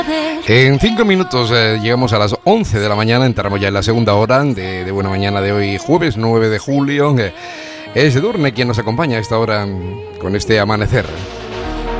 En 5 minutos llegamos a las 11 de la mañana, entramos ya en la segunda hora de Buena Mañana de hoy, jueves 9 de julio. Es Edurne quien nos acompaña a esta hora con este amanecer.